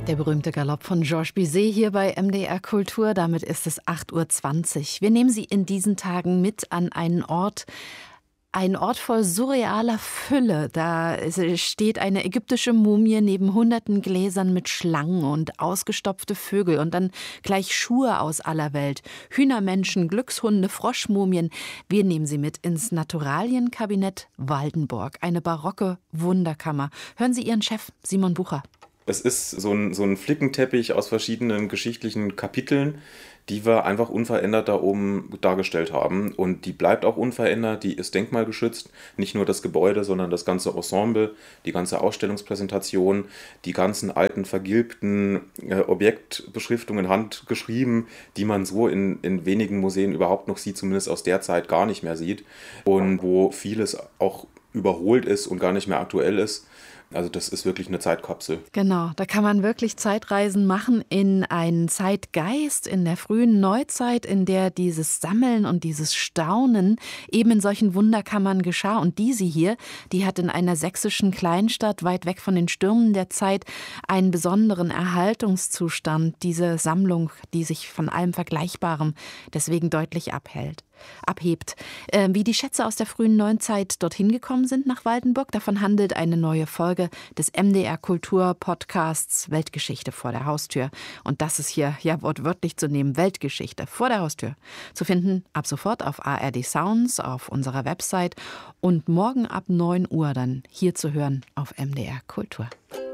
Der berühmte Galopp von Georges Bizet hier bei MDR Kultur. Damit ist es 8:20 Uhr. Wir nehmen Sie in diesen Tagen mit an einen Ort voll surrealer Fülle. Da steht eine ägyptische Mumie neben hunderten Gläsern mit Schlangen und ausgestopfte Vögel und dann gleich Schuhe aus aller Welt. Hühnermenschen, Glückshunde, Froschmumien. Wir nehmen Sie mit ins Naturalienkabinett Waldenburg. Eine barocke Wunderkammer. Hören Sie Ihren Chef, Simon Bucher. Es ist so ein Flickenteppich aus verschiedenen geschichtlichen Kapiteln, die wir einfach unverändert da oben dargestellt haben. Und die bleibt auch unverändert, die ist denkmalgeschützt. Nicht nur das Gebäude, sondern das ganze Ensemble, die ganze Ausstellungspräsentation, die ganzen alten, vergilbten Objektbeschriftungen handgeschrieben, die man so in wenigen Museen überhaupt noch sieht, zumindest aus der Zeit gar nicht mehr sieht. Und wo vieles auch überholt ist und gar nicht mehr aktuell ist. Also das ist wirklich eine Zeitkapsel. Genau, da kann man wirklich Zeitreisen machen in einen Zeitgeist, in der frühen Neuzeit, in der dieses Sammeln und dieses Staunen eben in solchen Wunderkammern geschah. Und diese hier, die hat in einer sächsischen Kleinstadt weit weg von den Stürmen der Zeit einen besonderen Erhaltungszustand. Diese Sammlung, die sich von allem Vergleichbarem deswegen deutlich abhebt. Wie die Schätze aus der frühen Neuzeit dorthin gekommen sind nach Waldenburg, davon handelt eine neue Folge des MDR Kultur Podcasts Weltgeschichte vor der Haustür. Und das ist hier ja wortwörtlich zu nehmen, Weltgeschichte vor der Haustür. Zu finden ab sofort auf ARD Sounds, auf unserer Website und morgen ab 9 Uhr dann hier zu hören auf MDR Kultur.